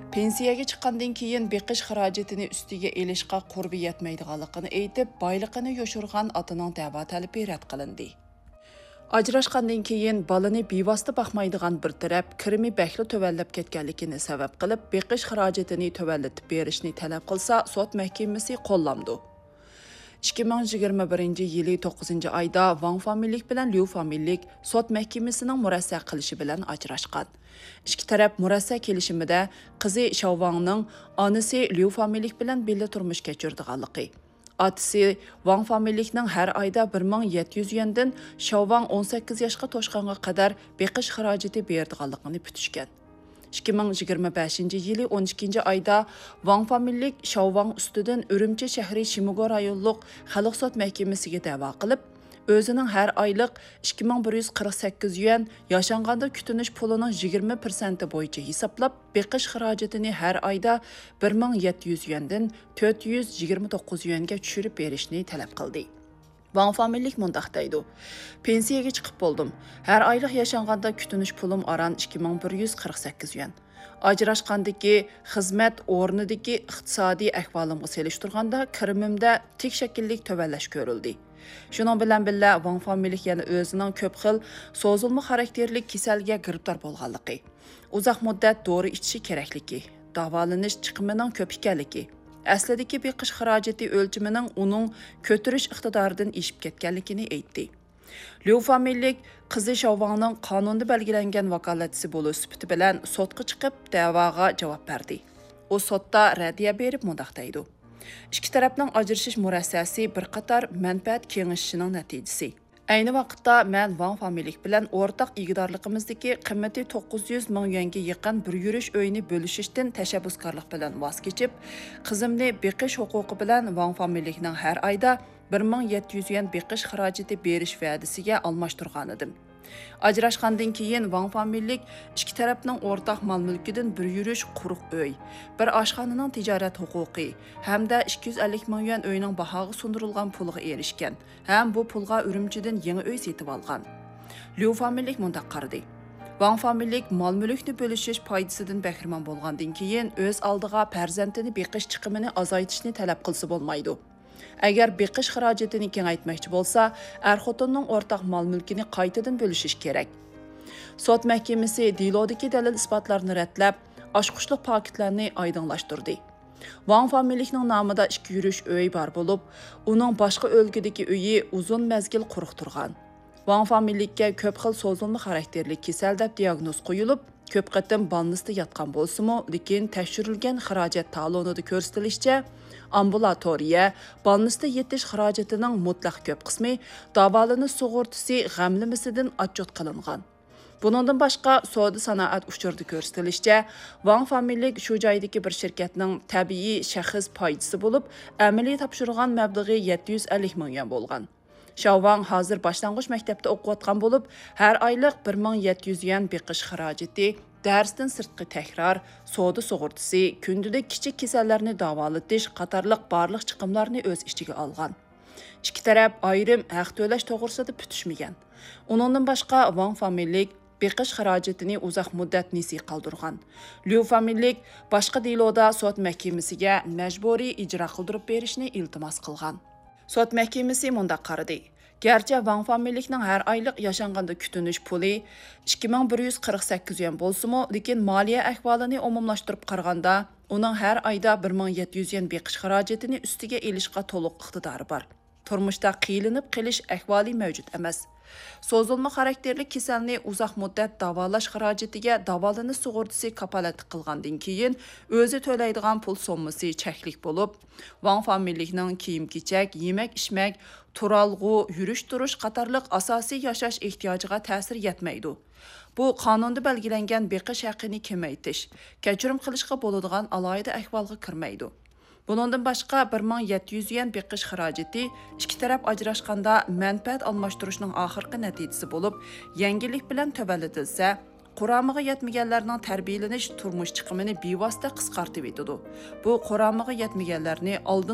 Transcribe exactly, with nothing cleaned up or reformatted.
Pensiyaga chiqqandan keyin beqish xarajatini ustiga elishqa qurbi yetmaydiganligini aytib, boyligini yoshirgan otaning da'vo talabi rad qilindi. Ajrashqandan keyin balani bevosita boqmaydigan bir taraf kirimi bakli tövallab ketganligini sabab qilib, beqish xarajatini tövallatib berishni talab qilsa, sud mahkamasi qo'llamdi. ikki ming yigirma birinchi yili to'qqizinchi oyda Wang familiylik bilan Liu familiylik sud mahkamasining murassa qilishi bilan ajrashgan. Ikki taraf murassa kelishimida qizi Shao Wangning onasi Liu familiylik bilan birga turmush kechirdiganligi, otasi Wang familiylikning har oyda bir ming yetti yuz yuandan Shao Wang o'n sakkiz yoshga to'shqanga qadar beqish xarajati berdiganligini putishgan. ikki ming yigirma beshinchi yili o'n ikkinchi oyda Wang familiylik Shao Wang ustidan Urumchi shahri Shimogo rayonluq xalq sud mahkamasiga da'vo qilib, o'zining har oylik ikki ming bir yuz qirq sakkiz yuan yashanganda kutinish pulining yigirma prosenti bo'yicha hisoblab, beqish xarajatini har oyda bir ming yetti yuz yuandan to'rt yuz yigirma to'qqiz yuanga tushirib berishni talab qildi. Wang familiylik mundaq deydi: Pensiyaga chiqib bo'ldim. Har oylik yashanganda kutinish pulim aran ikki ming bir yuz qirq sakkiz yuan. Ajrashqandagi xizmat o'rnidagi iqtisodiy ahvolimga selishtirganda kirimimda tik shakllik tövallash ko'rildi. Shuning bilan birga Wang familiylik yana o'zining ko'p xil so'zilma xarakterlik kasalga giribdor bo'lganligi, uzoq muddat dori ichishi kerakligi, davolanish chiqimining ko'p ekanligi, aslidagi beqish xarajati o'lchimining uning ko'tirish iqtidoridan eshib ketganligini aytdi. Liu familiylik qizi Shao Wangning qonunda belgilangan vakolatchisi bo'lish sifati bilan sudga chiqib da'voga javob berdi. U sudda raddiya berib mundaq deydi: Ikki tarafning ajrashish murassasi bir qator manfaat kengashishining natijasi. Ayni vaqtda men Wang familiylik bilan o'rtaq igidorligimizdagi qiymati to'qqiz yuz ming yuanga yaqin bir yurish uyini bo'lishishdan tashabbuskorlik bilan voz kechib, qizimni beqish huquqi bilan Wang familiylikning har oyda bir ming yetti yuz yuan beqish xarajati berish va'dasiga almashtirgan edim. Ajrashqandan keyin Wang familiylik ikki tarafning o'rtaq mol-mulkidan bir yurish quruq uy, bir oshxonaning tijorat huquqi hamda ikki yuz ellik ming yuan uyning bahoga sundirilgan puliga erishgan, ham bu pulga Urumchidan yangi uy setib olgan. Liu familiylik mundaq qaradi: Wang familiylik mol-mulkni bo'lishish foydasidan bahramand bo'lgandan keyin o'z oldiga farzandini beqish chiqimini azaytishni talab qilsa bo'lmaydi. Agar beqish xarajatini kengaytmoqchi bo'lsa, er-xotinning o'rtaq mol-mulkini qaytadan bo'lishish kerak. Sud mahkamasi dilodagi dalil isbotlarni ratlab, oshqushliq paketlarni oydinlashtirdi. Wang familiylikning nomida ikki yurish uy bor bo'lib, uning boshqa o'lkadagi uyi uzun mezgil quruq turgan. Wang familiylikka ko'p xil so'zilma xarakterli kasal deb diagnoz qo'yilib, ko'p qatim balnisda yotgan bo'lsa-mu, lekin tekshirilgan xarajat talonida ko'rsatilishicha, ambulatoriya, balnisda yetish xarajatining mutlaq ko'p qismi davolanish sug'urtasi g'amlimisidan отчет qilingan. Bundan boshqa savdo sanoat uchurda ko'rsatilishicha, Wang familiylik shu joydagi bir shirkatning tabiiy shaxs foydasi bo'lib, amaliy topshirgan mablag'i yetti yuz ellik ming yuan bo'lgan. Shao Wang hozir boshlang'ich maktabda o'qiyotgan bo'lib, har oylik bir ming yetti yuz yuan beqish xarajati, darsdan sirtqi takrar, savdo sug'urtasi, kundalik kichik kasallarni davolatish qatorliq barliq chiqimlarni o'z ichiga olgan. Ikki taraf ayrim haq to'lash to'g'risida putishmagan. Undan boshqa Wang familiylik beqish xarajatini uzoq muddat nesiy qoldirgan. Liu familiylik boshqa deloda sud mahkamasiga majburiy ijro qildirib berishni iltimos qilgan. Sud mahkamasi mundaq qaradi: Gerçi Wang familiylikning har oylik yashanganda kutinish puli ikki ming bir yuz qirq sakkiz yuan bo'lsa-mu, lekin moliya ahvolini umumlashtirib qaraganda, uning har oyda bir ming yetti yuz yuan beqish xarajatini ustiga elishga to'liq iqtidori bor. Turmushda qiyilinib qilish ahvoli mavjud emas. So'zilma xarakterli kasalni uzoq muddat davolash xarajatiga davolanish sug'urtasi kapolat qilgandan keyin o'zi to'laydigan pul sommasi cheklik bo'lib, Wang familiylikning kiyim-kechak, yemak-ichmak, turalg'u, yurish-turish qatorliq asosiy yashash ehtiyojiga ta'sir yetmaydi. Bu qonunda belgilangan beqish haqini kamaytirish, kechirim qilishga bo'ladigan alohida ahvolga kirmaydi. Bundan boshqa bir ming yetti yuz yuan beqish xarajati ikki taraf ajrashganda manfaat almashtirishning oxirgi natijasi bo'lib, yangilik bilan tövallatilsa, Quramiga yetmaganlarning tarbiyalanish turmush chiqimini bevosita qisqartib etadi. Bu quramiga yetmaganlarni oldin